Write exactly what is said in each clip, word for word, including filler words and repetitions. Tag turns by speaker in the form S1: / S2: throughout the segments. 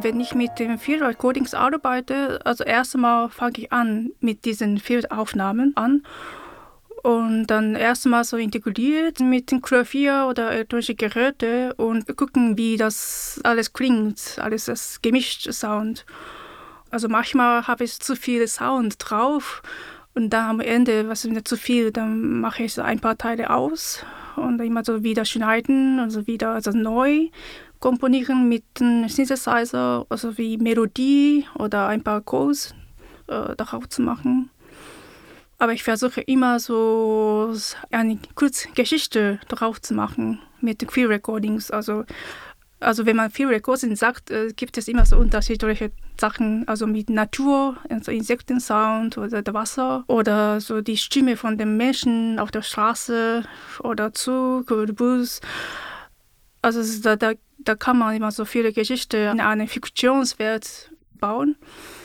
S1: Wenn ich mit den Field Recordings arbeite, also erstmal fange ich an mit diesen Field-Aufnahmen an und dann erstmal so integriert mit dem Klavier oder elektronischen Geräten und gucken, wie das alles klingt, alles das gemischte Sound. Also manchmal habe ich zu viel Sound drauf und dann am Ende, was ist mir zu viel, dann mache ich so ein paar Teile aus und immer so wieder schneiden, also wieder also neu komponieren mit einem Synthesizer, also wie Melodie oder ein paar Codes äh, darauf zu machen. Aber ich versuche immer so eine Kurzgeschichte drauf zu machen mit den Field Recordings. Also, also wenn man Field Recording sagt, äh, gibt es immer so unterschiedliche Sachen, also mit Natur, also Insektensound oder das Wasser oder so die Stimme von den Menschen auf der Straße oder Zug oder Bus. Also da, da, da kann man immer so viele Geschichten in eine Fiktionswelt bauen.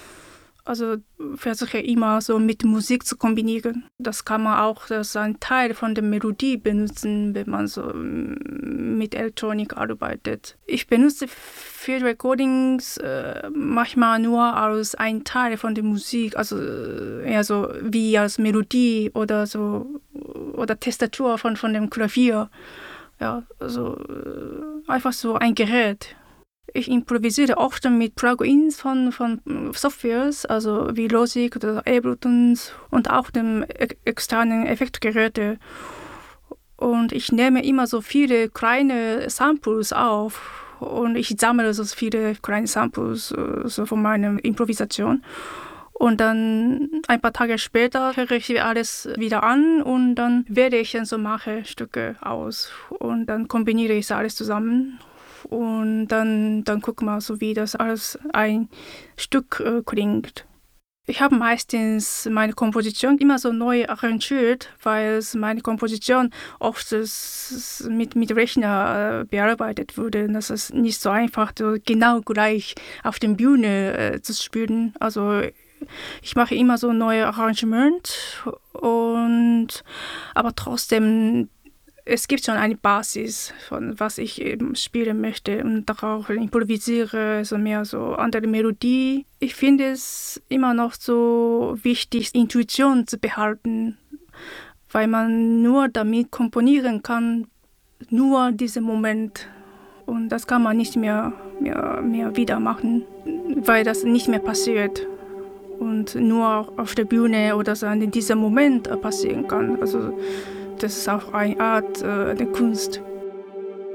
S1: Also versuche immer so mit Musik zu kombinieren. Das kann man auch als ein Teil von der Melodie benutzen, wenn man so mit Elektronik arbeitet. Ich benutze Field Recordings äh, manchmal nur als ein Teil von der Musik, also eher so wie als Melodie oder so oder Tastatur von, von dem Klavier. Ja, also äh, einfach so ein Gerät. Ich improvisiere oft mit Plugins von, von Softwares, also wie Logic oder Ableton und auch dem externen Effektgeräte. Und ich nehme immer so viele kleine Samples auf und ich sammle so viele kleine Samples so von meiner Improvisation. Und dann ein paar Tage später höre ich alles wieder an und dann wähle ich dann so mache Stücke aus und dann kombiniere ich alles zusammen. Und dann, dann guck mal, so wie das alles ein Stück äh, klingt. Ich habe meistens meine Komposition immer so neu arrangiert, weil meine Komposition oft mit, mit Rechner äh, bearbeitet wurde. Das ist nicht so einfach, so genau gleich auf der Bühne äh, zu spielen. Also ich mache immer so neue Arrangement und aber trotzdem es gibt schon eine Basis, von was ich eben spielen möchte und darauf improvisiere, so mehr so andere Melodie. Ich finde es immer noch so wichtig, Intuition zu behalten, weil man nur damit komponieren kann, nur diesen Moment. Und das kann man nicht mehr, mehr, mehr wieder machen, weil das nicht mehr passiert. Und nur auf der Bühne oder so in diesem Moment passieren kann. Also das ist auch eine Art äh, der Kunst.